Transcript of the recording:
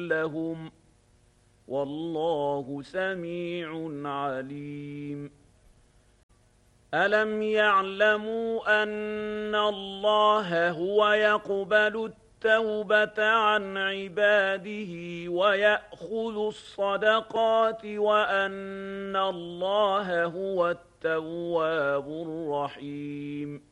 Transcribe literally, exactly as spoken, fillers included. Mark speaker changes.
Speaker 1: لهم والله سميع عليم ألم يعلموا أن الله هو يقبل التوبة عن عباده ويأخذ الصدقات وأن الله هو التواب الرحيم